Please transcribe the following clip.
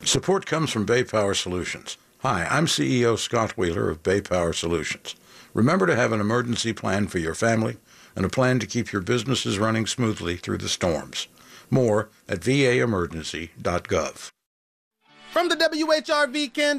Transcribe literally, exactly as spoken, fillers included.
Support comes from Bay Power Solutions. Hi, I'm C E O Scott Wheeler of Bay Power Solutions. Remember to have an emergency plan for your family and a plan to keep your businesses running smoothly through the storms. More at v a emergency dot gov. From the W H R V Can